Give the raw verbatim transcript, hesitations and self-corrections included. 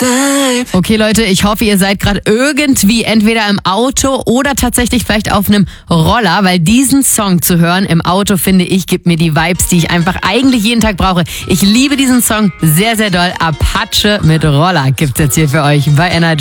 Okay Leute, ich hoffe, ihr seid gerade irgendwie entweder im Auto oder tatsächlich vielleicht auf einem Roller, weil diesen Song zu hören im Auto, finde ich, gibt mir die Vibes, die ich einfach eigentlich jeden Tag brauche. Ich liebe diesen Song sehr, sehr doll. Apache mit Roller gibt's jetzt hier für euch bei Energy.